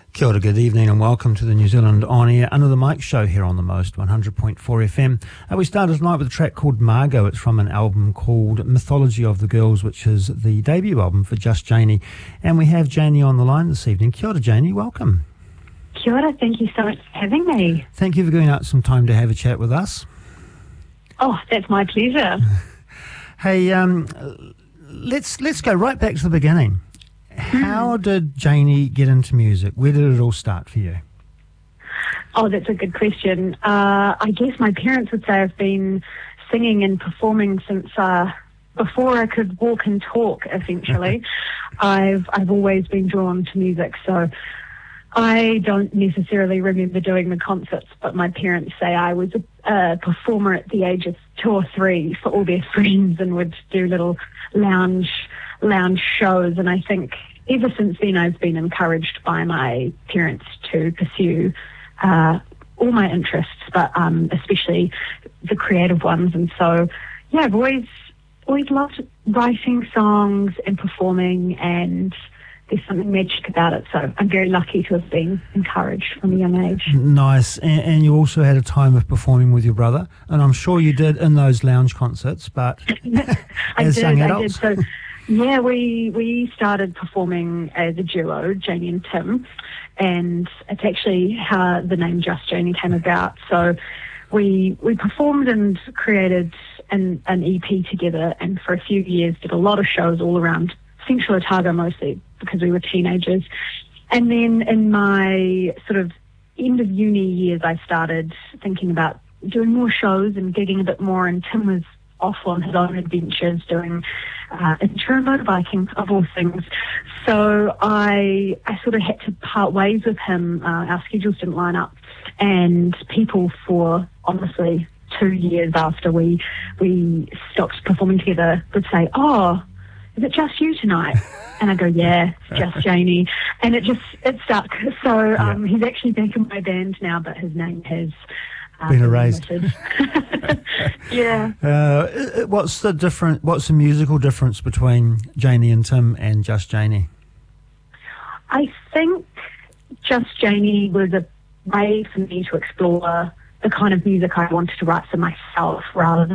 Kia ora, good evening and welcome to the New Zealand On Air Under the Mic show here on the Most 100.4 FM. We started tonight with a track called Margot. It's from an album called Mythology of the Girls, which is the debut album for Just Janie. And we have Janie on the line this evening. Kia ora, Janie, welcome. Kia ora, thank you so much for having me. Thank you for giving out some time to have a chat with us. Oh, that's my pleasure. Hey, let's go right back to the beginning. How did Janie get into music? Where did it all start for you? Oh, that's a good question. I guess my parents would say I've been singing and performing since before I could walk and talk, essentially. I've always been drawn to music, so I don't necessarily remember doing the concerts, but my parents say I was a performer at the age of 2 or 3 for all their friends and would do little lounge shows, and I think ever since then I've been encouraged by my parents to pursue all my interests, but especially the creative ones. And so, yeah, I've always loved writing songs and performing, and there's something magic about it. So I'm very lucky to have been encouraged from a young age. Nice. And you also had a time of performing with your brother, and I'm sure you did in those lounge concerts, but as young adults. I did. So, yeah, we started performing as a duo, Janie and Tim, and it's actually how the name Just Janie came about. So we performed and created an EP together, and for a few years did a lot of shows all around Central Otago, mostly because we were teenagers. And then in my sort of end of uni years, I started thinking about doing more shows and gigging a bit more, and Tim was off on his own adventures doing enduro motorbiking, of all things. So I sort of had to part ways with him. Our schedules didn't line up, and people for honestly 2 years after we stopped performing together would say, "Oh, is it just you tonight?" And I go, "Yeah, it's just Janie." And it stuck. So he's actually back in my band now, but his name has been erased. Yeah. What's the musical difference between Janie and Tim and Just Janie? I think Just Janie was a way for me to explore the kind of music I wanted to write for myself rather than